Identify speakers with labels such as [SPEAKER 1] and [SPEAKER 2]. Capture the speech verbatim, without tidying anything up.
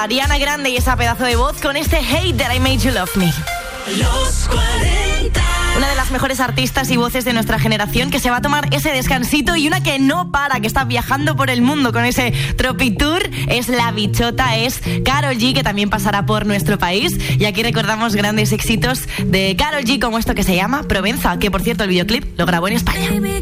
[SPEAKER 1] Ariana Grande y esa pedazo de voz con este Hate That I Made You Love Me.
[SPEAKER 2] Los cuarenta.
[SPEAKER 1] Una de las mejores artistas y voces de nuestra generación que se va a tomar ese descansito, y una que no para, que está viajando por el mundo con ese Tropitour, es la bichota, es Karol G, que también pasará por nuestro país. Y aquí recordamos grandes éxitos de Karol G, como esto que se llama Provenza, que por cierto el videoclip lo grabó en España.